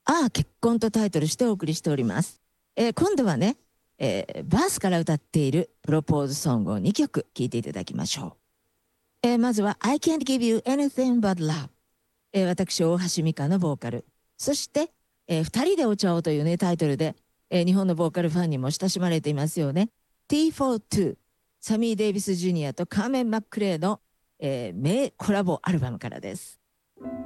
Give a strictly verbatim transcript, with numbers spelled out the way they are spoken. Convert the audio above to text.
ああ結婚とタイトルしてお送りしております。えー今度はね、えーバースから歌っているプロポーズソングをにきょく聴いていただきましょう。えーまずは I can't give you anything but love、えー私大橋美香のボーカル、そして、えー二人でお茶をというねタイトルで、えー日本のボーカルファンにも親しまれていますよね。 ティーフォーツー サミー・デイビス・ジュニアとカーメン・マックレイの、えー名コラボアルバムからです。